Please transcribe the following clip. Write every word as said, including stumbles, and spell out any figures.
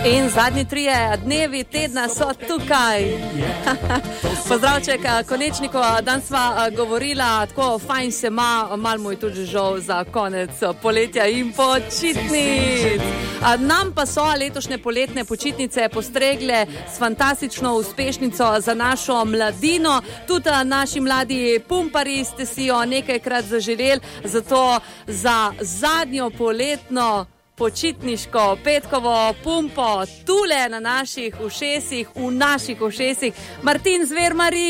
In zadnji trije dnevi tedna so tukaj. Pozdravček Konečnikova, danes sva govorila, tako fajn se ima, malo mu je tudi žal za konec poletja in počitnic. Nam pa so letošnje poletne počitnice postregle s fantastično uspešnico za našo mladino. Tudi naši mladi pumpari ste si jo nekajkrat zaželeli, zato za zadnjo poletno počitniško petkovo pumpo tule na naših ušesih, v naših ušesih, Martin Zvermari.